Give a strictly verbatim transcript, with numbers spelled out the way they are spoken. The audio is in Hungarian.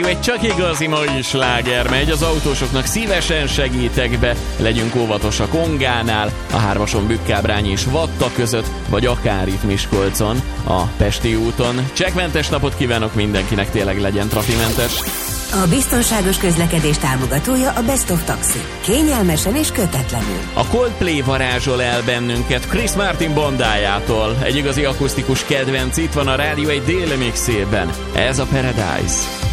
Egy csak igazi mai sláger megy, az autósoknak szívesen segítek be, legyünk óvatosak Ongánál, a Hármason Bükkábrány és Vatta között, vagy akár itt Miskolcon, a Pesti úton. Csekkmentes napot kívánok mindenkinek, tényleg legyen trafimentes. A biztonságos közlekedés támogatója a Best of Taxi. Kényelmesen és kötetlenül. A Coldplay varázsol el bennünket Chris Martin bandájától. Egy igazi akusztikus kedvenc itt van a rádió egy déli mixében. Ez a Paradise.